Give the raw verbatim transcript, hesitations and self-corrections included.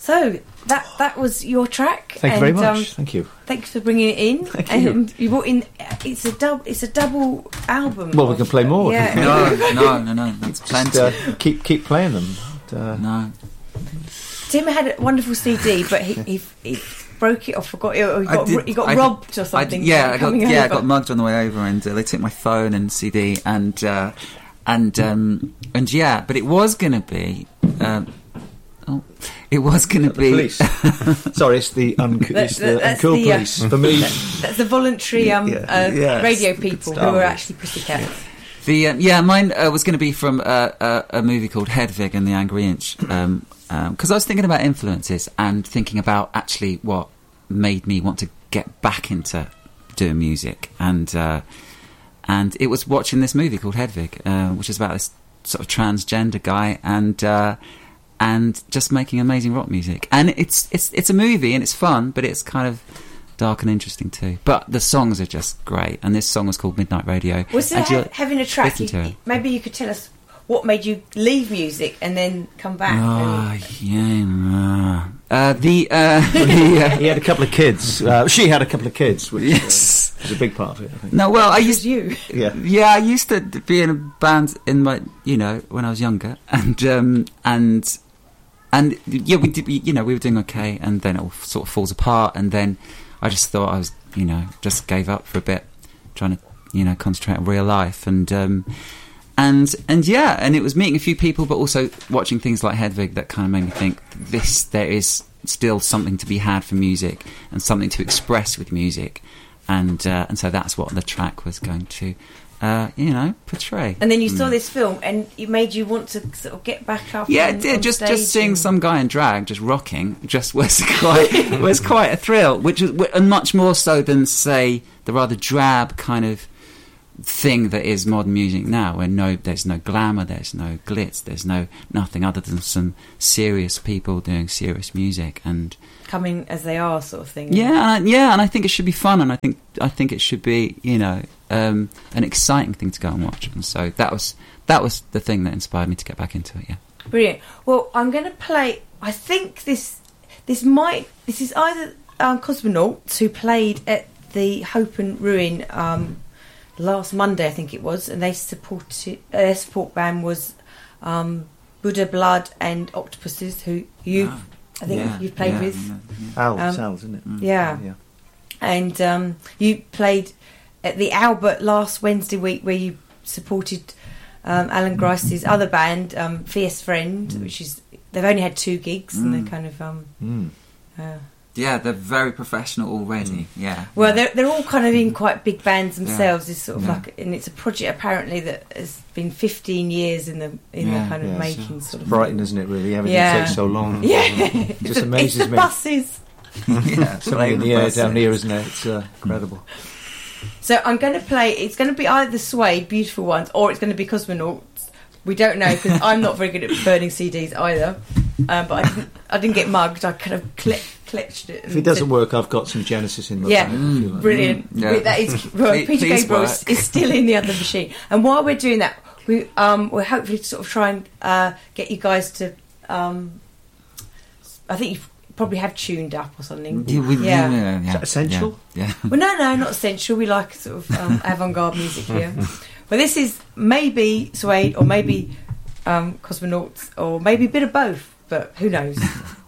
So that that was your track. Thank and, you very much. Um, Thank you. Thanks for bringing it in. Thank and you. you brought in. It's a double. It's a double album. Well, we can play more. Yeah. No, no, no, no. That's plenty. Just, uh, keep keep playing them. Uh, no. Tim had a wonderful C D, but he he, he broke it or forgot it, or he I got, did- he got I did- robbed or I something. did- yeah, I got coming yeah, I over. got mugged on the way over, and uh, they took my phone and C D, and uh, and um, and yeah, but it was going to be. Um, oh, it was going to the be. police. Sorry, it's the, unco- That- it's the that- that's uncool the, uh, police. For me, That's the voluntary um, Yeah. uh, Yeah, radio it's the good people stuff. who are actually pussycats. The um, yeah, mine uh, was going to be from uh, uh, a movie called Hedwig and the Angry Inch, because um, um 'cause I was thinking about influences and thinking about actually what made me want to get back into doing music, and uh, and it was watching this movie called Hedwig, uh, which is about this sort of transgender guy, and uh, and just making amazing rock music. And it's it's it's a movie and it's fun, but it's kind of dark and interesting too. But the songs are just great, and this song was called Midnight Radio. Was there And ha- you'll having a track? listen You, to it. maybe you could tell us what made you leave music and then come back. Oh, yeah. Uh, the, uh, the uh, he had a couple of kids. Uh, she had a couple of kids, which yes. uh, was a big part of it, I think. No, well, I It used was you. Yeah. Yeah, I used to be in a band in my, you know, when I was younger, and um, and and yeah, we did, you know, we were doing okay, and then it all sort of falls apart, and then I just thought I was, you know, just gave up for a bit, trying to, you know, concentrate on real life, and um, and and yeah, and it was meeting a few people, but also watching things like Hedwig that kind of made me think this, there is still something to be had for music and something to express with music, and uh, and so that's what the track was going to. Uh, you know, portray. And then you saw Mm. this film, and it made you want to sort of get back up. Yeah, on, it did. on Just stage just seeing and- some guy in drag just rocking just was quite was quite a thrill, which was and much more so than say the rather drab kind of thing that is modern music now, where no there's no glamour, there's no glitz, there's no nothing other than some serious people doing serious music, and coming as they are, sort of thing. yeah, and I, yeah, and I think it should be fun, and I think I think it should be, you know, um, an exciting thing to go and watch, and so that was that was the thing that inspired me to get back into it. Yeah. Brilliant. Well, I'm going to play. I think this this might this is either um, Cosmonauts, who played at the Hope and Ruin um, last Monday, I think it was, and they supported uh, their support band was um, Buddha Blood and Octopuses, who you Oh, I think yeah, you've played yeah, with. yeah, yeah. Al, Um, Sal's, isn't it? Mm. Yeah. Yeah. And um, you played at the Albert last Wednesday week, where you supported um, Alan Grice's other band, um, Fierce Friend, Mm. which is they've only had two gigs, and Mm. they're kind of um, Mm. uh, Yeah, they're very professional already. Yeah. well, yeah. they're they're all kind of in quite big bands themselves. It's sort of Yeah. like, and it's a project apparently that has been fifteen years in the in Yeah, the kind of yeah, making so- sort of. Frightening, isn't it, really? Everything Yeah. takes so long. Yeah, It just It's the- amazes it's the me. buses. yeah, Something in the air down here, isn't it? It's uh, incredible. So I'm going to play. It's going to be either Suede, Beautiful Ones, or it's going to be Cosmonauts. We don't know, because I'm not very good at burning C Ds either. Um, but I didn't, I didn't get mugged. I kind of cle- clutched it. If it doesn't work, I've got some Genesis in my Yeah. bag, if you like. Brilliant. Mm, yeah. That is well, Please- Peter please Gabriel work. is, is still in the other machine. And while we're doing that, we um, we're hopefully to sort of try and uh, get you guys to. Um, I think you probably have tuned up or something. Yeah, we, Yeah. yeah, yeah, Is that essential? Yeah. yeah. Well, no, no, not essential. We like sort of um, avant-garde music here. Well, this is maybe Suede, or maybe um, Cosmonauts, or maybe a bit of both. But who knows?